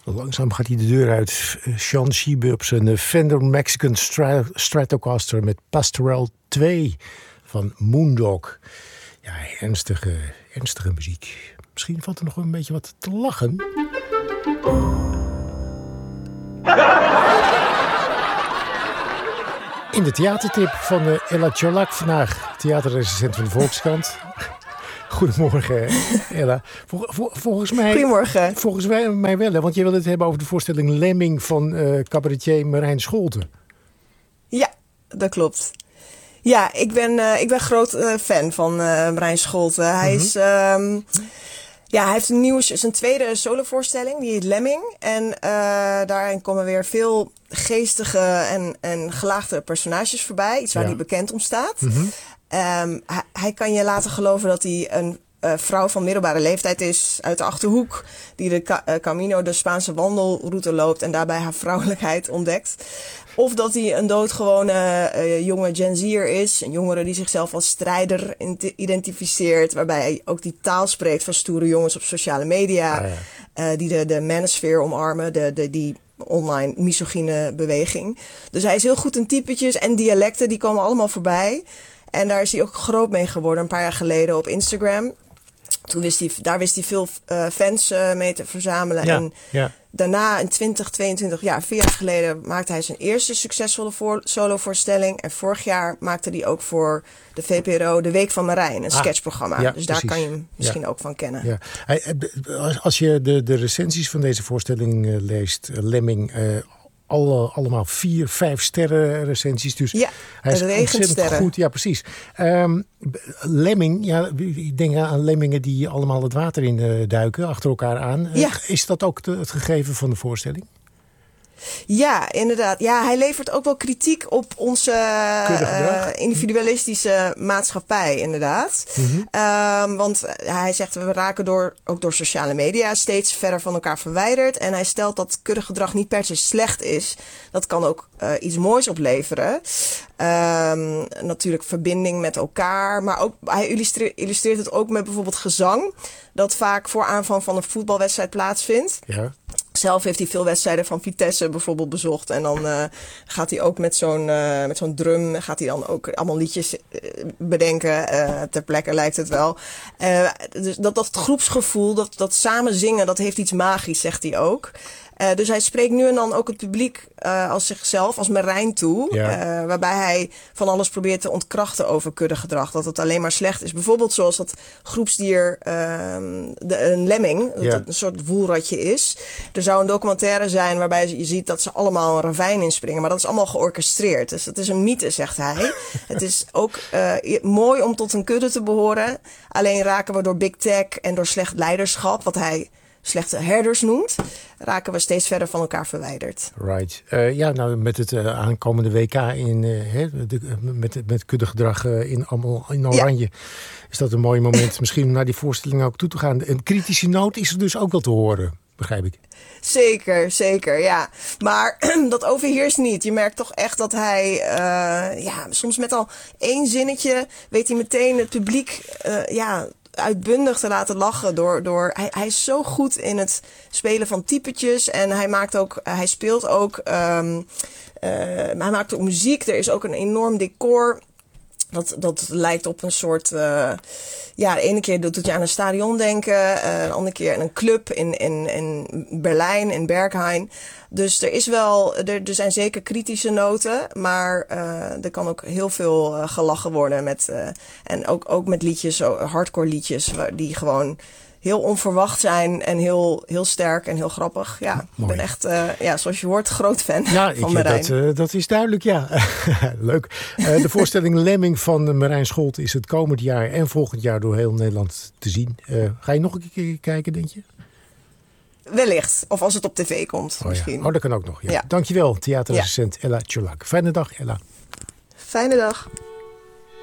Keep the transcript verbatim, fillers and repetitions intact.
Langzaam gaat hij de deur uit. Sean Schiebe op zijn Fender Mexican Stra- Stratocaster met Pastoral twee van Moondog. Ja, ernstige, ernstige muziek. Misschien valt er nog een beetje wat te lachen. In de theatertip van uh, Ella Tjolak vandaag, theaterrecensent van de Volkskrant. Goedemorgen, Ella. Vol, vol, volgens mij, Goedemorgen. Volgens mij, mij wel, hè, want je wilde het hebben over de voorstelling Lemming van uh, cabaretier Marijn Scholten. Ja, dat klopt. Ja, ik ben, uh, ik ben groot uh, fan van uh, Marijn Scholten. Hij Mm-hmm. is... Um, Ja, hij heeft een nieuwe, zijn tweede solovoorstelling, die heet Lemming. En uh, daarin komen weer veel geestige en, en gelaagde personages voorbij. Iets waar ja. hij bekend om staat. Mm-hmm. Um, hij, hij kan je laten geloven dat hij een uh, vrouw van middelbare leeftijd is uit de Achterhoek. Die de Ca- uh, Camino, de Spaanse wandelroute loopt en daarbij haar vrouwelijkheid ontdekt. Of dat hij een doodgewone uh, jonge Gen Z'er is. Een jongere die zichzelf als strijder identificeert. Waarbij hij ook die taal spreekt van stoere jongens op sociale media. Ah, ja. uh, die de, de manosfeer omarmen. De, de, die online misogyne beweging. Dus hij is heel goed in typetjes en dialecten. Die komen allemaal voorbij. En daar is hij ook groot mee geworden een paar jaar geleden op Instagram. Toen wist hij, daar wist hij veel uh, fans uh, mee te verzamelen. Ja, en ja. daarna in twintig tweeëntwintig, ja, vier jaar geleden, maakte hij zijn eerste succesvolle voor, solovoorstelling. En vorig jaar maakte hij ook voor de V P R O de Week van Marijn, een ah, sketchprogramma. Ja, dus daar precies. Kan je hem misschien ja. ook van kennen. Ja. Als je de, de recensies van deze voorstelling uh, leest, uh, Lemming... Uh, Alle, allemaal vier, vijf sterren recensies. Dus ja, hij is ontzettend goed. Ja, precies. Um, Lemming, ja, ik denk aan lemmingen die allemaal het water in uh, duiken, achter elkaar aan. Ja. Is dat ook de, het gegeven van de voorstelling? Ja, inderdaad. Ja, hij levert ook wel kritiek op onze uh, individualistische maatschappij, inderdaad. Mm-hmm. Um, want hij zegt, we raken door, ook door sociale media steeds verder van elkaar verwijderd. En hij stelt dat kuddegedrag niet per se slecht is. Dat kan ook uh, iets moois opleveren. Um, natuurlijk verbinding met elkaar. Maar ook, hij illustreert, illustreert het ook met bijvoorbeeld gezang. Dat vaak voor aanvang van een voetbalwedstrijd plaatsvindt. Ja. Zelf heeft hij veel wedstrijden van Vitesse bijvoorbeeld bezocht. En dan uh, gaat hij ook met zo'n, uh, met zo'n drum... gaat hij dan ook allemaal liedjes uh, bedenken. Uh, ter plekke lijkt het wel. Uh, dus dat, dat groepsgevoel, dat, dat samen zingen, dat heeft iets magisch, zegt hij ook. Uh, dus hij spreekt nu en dan ook het publiek uh, als zichzelf, als Marijn toe. Ja. Uh, waarbij hij van alles probeert te ontkrachten over kuddegedrag. Dat het alleen maar slecht is. Bijvoorbeeld zoals dat groepsdier, uh, de, een lemming, dat ja. het een soort woelratje is. Er zou een documentaire zijn waarbij je ziet dat ze allemaal een ravijn inspringen. Maar dat is allemaal georchestreerd. Dus dat is een mythe, zegt hij. Het is ook uh, mooi om tot een kudde te behoren. Alleen raken we door big tech en door slecht leiderschap, wat hij slechte herders noemt, raken we steeds verder van elkaar verwijderd. Right. Uh, ja, nou met het uh, aankomende W K in, uh, he, de, met, met kuddegedrag uh, in, allemaal in oranje, ja. is dat een mooi moment misschien om naar die voorstelling ook toe te gaan. Een kritische noot is er dus ook wel te horen, begrijp ik. Zeker, zeker, ja. Maar dat overheerst niet. Je merkt toch echt dat hij, uh, ja, soms met al één zinnetje weet hij meteen het publiek, uh, ja, uitbundig te laten lachen door, door hij, hij is zo goed in het spelen van typetjes en hij maakt ook, hij speelt ook, um, uh, hij maakt ook muziek. Er is ook een enorm decor. Dat, dat lijkt op een soort, uh, ja, de ene keer doet het je aan een stadion denken, uh, de andere keer aan een club in, in, in Berlijn, in Berghain. Dus er is wel, er, er zijn zeker kritische noten, maar uh, er kan ook heel veel uh, gelachen worden met, uh, en ook, ook met liedjes, hardcore liedjes, die gewoon heel onverwacht zijn en heel, heel sterk en heel grappig. Ja, mooi. Ik ben echt, uh, ja, zoals je hoort, groot fan ja, van ik, Marijn. Dat, uh, dat is duidelijk, ja. Leuk. Uh, de voorstelling Lemming van Marijn Scholten is het komend jaar en volgend jaar door heel Nederland te zien. Uh, ga je nog een keer kijken, denk je? Wellicht. Of als het op tv komt, oh, misschien. Ja. Oh, dat kan ook nog. Ja. Ja. Dankjewel, theaterrecensent ja. Ella Tjolak. Fijne dag, Ella. Fijne dag.